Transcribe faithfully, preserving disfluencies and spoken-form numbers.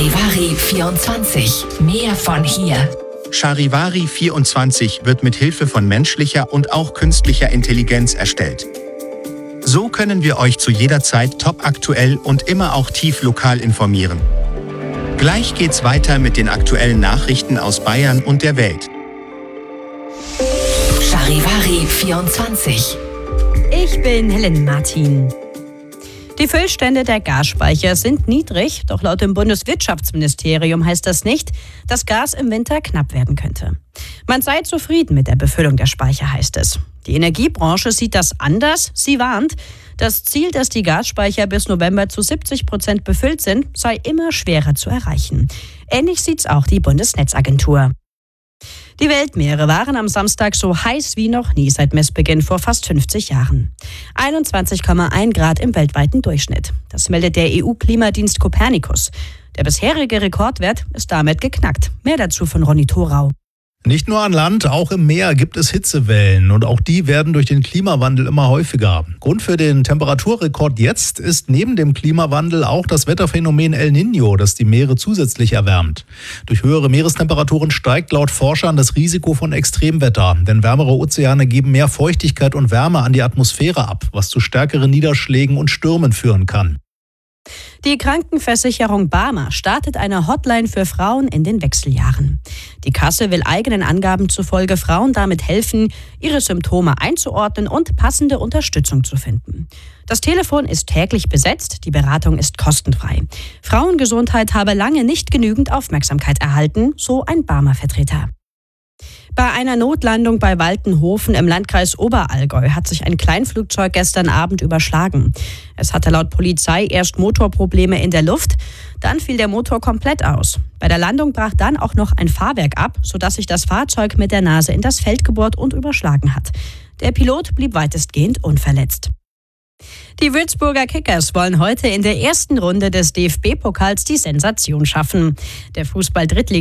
Charivari vierundzwanzig. Mehr von hier. Charivari vierundzwanzig wird mit Hilfe von menschlicher und auch künstlicher Intelligenz erstellt. So können wir euch zu jeder Zeit topaktuell und immer auch tief lokal informieren. Gleich geht's weiter mit den aktuellen Nachrichten aus Bayern und der Welt. Charivari vierundzwanzig. Ich bin Helen Martin. Die Füllstände der Gasspeicher sind niedrig, doch laut dem Bundeswirtschaftsministerium heißt das nicht, dass Gas im Winter knapp werden könnte. Man sei zufrieden mit der Befüllung der Speicher, heißt es. Die Energiebranche sieht das anders. Sie warnt, das Ziel, dass die Gasspeicher bis November zu siebzig Prozent befüllt sind, sei immer schwerer zu erreichen. Ähnlich sieht's auch die Bundesnetzagentur. Die Weltmeere waren am Samstag so heiß wie noch nie seit Messbeginn vor fast fünfzig Jahren. einundzwanzig Komma eins Grad im weltweiten Durchschnitt. Das meldet der E U-Klimadienst Copernicus. Der bisherige Rekordwert ist damit geknackt. Mehr dazu von Ronny Thorau. Nicht nur an Land, auch im Meer gibt es Hitzewellen und auch die werden durch den Klimawandel immer häufiger. Grund für den Temperaturrekord jetzt ist neben dem Klimawandel auch das Wetterphänomen El Niño, das die Meere zusätzlich erwärmt. Durch höhere Meerestemperaturen steigt laut Forschern das Risiko von Extremwetter, denn wärmere Ozeane geben mehr Feuchtigkeit und Wärme an die Atmosphäre ab, was zu stärkeren Niederschlägen und Stürmen führen kann. Die Krankenversicherung Barmer startet eine Hotline für Frauen in den Wechseljahren. Die Kasse will eigenen Angaben zufolge Frauen damit helfen, ihre Symptome einzuordnen und passende Unterstützung zu finden. Das Telefon ist täglich besetzt, die Beratung ist kostenfrei. Frauengesundheit habe lange nicht genügend Aufmerksamkeit erhalten, so ein Barmer-Vertreter. Bei einer Notlandung bei Waltenhofen im Landkreis Oberallgäu hat sich ein Kleinflugzeug gestern Abend überschlagen. Es hatte laut Polizei erst Motorprobleme in der Luft, dann fiel der Motor komplett aus. Bei der Landung brach dann auch noch ein Fahrwerk ab, sodass sich das Fahrzeug mit der Nase in das Feld gebohrt und überschlagen hat. Der Pilot blieb weitestgehend unverletzt. Die Würzburger Kickers wollen heute in der ersten Runde des D F B-Pokals die Sensation schaffen. Der Fußball-Drittligist